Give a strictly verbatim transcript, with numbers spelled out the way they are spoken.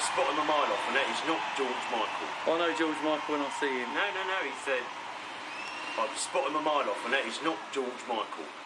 spot him a mile off, and that is not George Michael. I know George Michael when I see him. No, no, no, he said, I've spot him a mile off, and that is not George Michael.